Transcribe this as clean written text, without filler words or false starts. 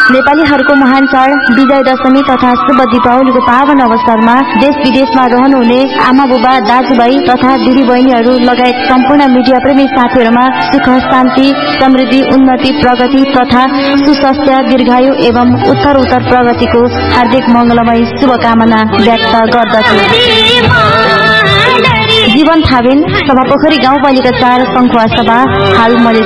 नेपालीहरूको महान चाड विजय दशमी तथा शुभ दीपावलीको पावन अवसरमा देश विदेशमा रहनुहुने आमा बुबा दाजुभाइ तथा दिदी बहिनीहरू लगायत सम्पूर्ण मीडिया प्रेमी साथीहरूमा सुख शान्ति समृद्धि उन्नति प्रगति तथा सुस्वास्थ्य दीर्घायु एवं उत्तर प्रगतिको हार्दिक मंगलमय शुभकामना व्यक्त गर्दछु। जीवन थाबिन सभापोखरी गाउँपालिका 4 संखुवा सभा हाल मले